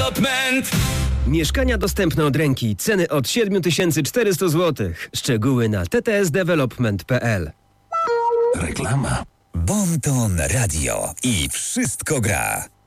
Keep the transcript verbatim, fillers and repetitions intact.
Development. Mieszkania dostępne od ręki. Ceny od siedem tysięcy czterysta złotych. Szczegóły na t t s development kropka p l. Reklama. Bon Ton Radio i wszystko gra.